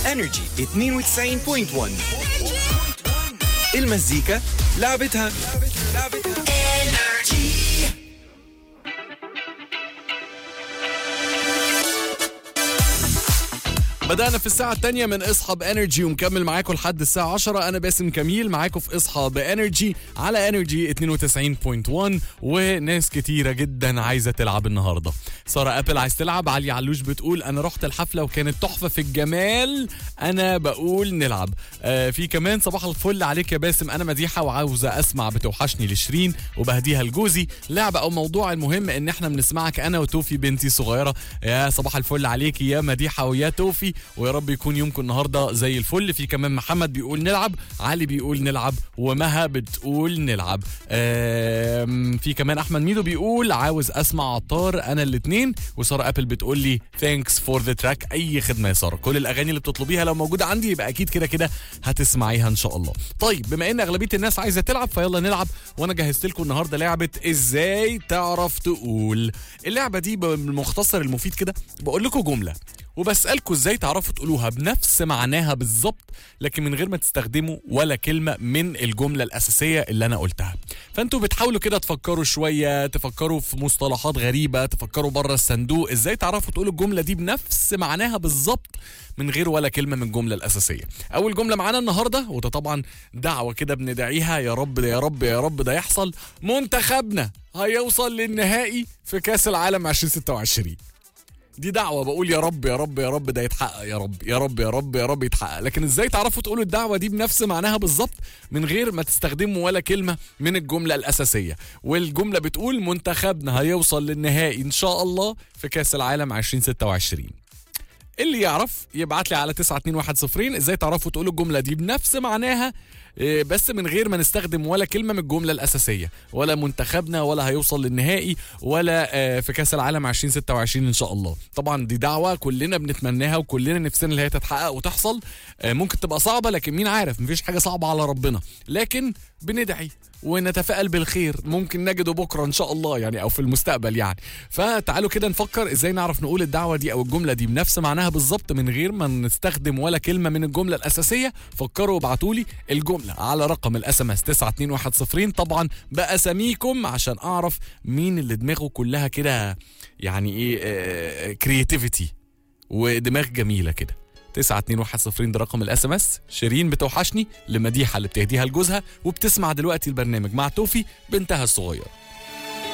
انرجي 92.1. المزيكا لعبتها. بدأنا في الساعة الثانية من اصحى بانرجي ومكمل معاكم لحد الساعة 10. أنا باسم كميل معاكم في اصحى بانرجي على انرجي 92.1. وناس كتيرة جدا عايزة تلعب النهاردة. سارة أبل عايز تلعب. علي علوش بتقول أنا رحت الحفلة وكانت تحفة في الجمال. أنا بقول نلعب. في كمان صباح الفل عليك يا باسم. أنا مديحة وعاوزة أسمع بتوحشني لشيرين وبهديها لجوزي. لعبة أو موضوع المهم إن إحنا بنسمعك أنا وتوفي بنتي صغيرة. يا صباح الفل عليك يا مديحة ويا توفي، ويا رب يكون يومكم النهارده زي الفل. في كمان محمد بيقول نلعب، علي بيقول نلعب، ومها بتقول نلعب. في كمان احمد ميدو بيقول عاوز اسمع عطار انا الاثنين. وساره ابل بتقول لي ثانكس فور ذا تراك. اي خدمه يا ساره، كل الاغاني اللي بتطلبيها لو موجوده عندي يبقى اكيد كده كده هتسمعيها ان شاء الله. طيب بما ان اغلبيه الناس عايزه تلعب فيلا نلعب. وانا جهزت لكم النهارده لعبه ازاي تعرف تقول. اللعبه دي بالمختصر المفيد كده بقول لكم جمله وبسألكم ازاي تعرفوا تقولوها بنفس معناها بالظبط، لكن من غير ما تستخدموا ولا كلمة من الجملة الأساسية اللي أنا قلتها. فأنتوا بتحاولوا كده تفكروا شوية، تفكروا في مصطلحات غريبة، تفكروا بره الصندوق ازاي تعرفوا تقولوا الجملة دي بنفس معناها بالظبط من غير ولا كلمة من الجملة الأساسية. أول جملة معانا النهاردة وده طبعا دعوة كده بندعيها، يا رب يا رب يا رب ده يحصل. منتخبنا هيوصل للنهائي في كأس العالم 2026. دي دعوة بقول يا رب يا رب يا رب ده يتحقق، يا رب يا رب يا رب يا رب يتحقق. لكن ازاي تعرفوا تقولوا الدعوة دي بنفس معناها بالظبط من غير ما تستخدموا ولا كلمة من الجملة الأساسية؟ والجملة بتقول منتخبنا هيوصل للنهائي إن شاء الله في كأس العالم 2026. اللي يعرف يبعت لي على 92110 ازاي تعرفوا تقولوا الجملة دي بنفس معناها بس من غير ما نستخدم ولا كلمة من الجملة الأساسية، ولا منتخبنا ولا هيوصل للنهائي ولا في كأس العالم 2026 إن شاء الله. طبعا دي دعوة كلنا بنتمناها وكلنا نفسنا اللي هي تتحقق وتحصل. ممكن تبقى صعبة لكن مين عارف، مفيش حاجة صعبة على ربنا، لكن بندعي ونتفائل بالخير. ممكن نجده بكرة إن شاء الله يعني، أو في المستقبل يعني. فتعالوا كده نفكر إزاي نعرف نقول الدعوة دي أو الجملة دي بنفس معناها بالظبط من غير ما نستخدم ولا كلمة من الجملة الأساسية. فكروا وابعتولي الجملة على رقم الSMS 92110 طبعا بأساميكم عشان أعرف مين اللي دماغه كلها كده يعني إيه كرياتيفيتي ودماغ جميلة كده. 92110 ده رقم الSMS. شيرين بتوحشني لمديحة اللي بتهديها لجوزها وبتسمع دلوقتي البرنامج مع توفي بنتها الصغير.